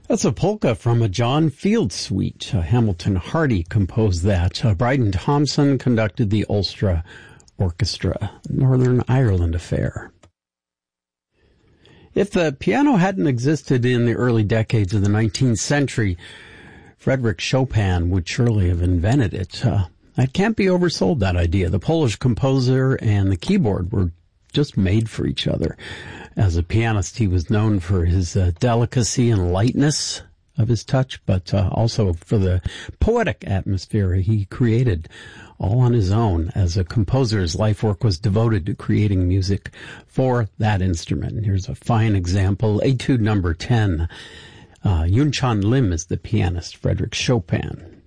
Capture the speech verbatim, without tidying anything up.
That's a polka from a John Field suite. Uh, Hamilton Hardy composed that. Uh, Bryden Thompson conducted the Ulster Orchestra, Northern Ireland affair. If the piano hadn't existed in the early decades of the nineteenth century, Frédéric Chopin would surely have invented it. Uh, it can't be oversold, that idea. The Polish composer and the keyboard were just made for each other. As a pianist, he was known for his uh, delicacy and lightness of his touch, but uh, also for the poetic atmosphere he created all on his own. As a composer, his life work was devoted to creating music for that instrument. Here's a fine example, Etude number ten. Uh, Yun Chan Lim is the pianist, Frédéric Chopin.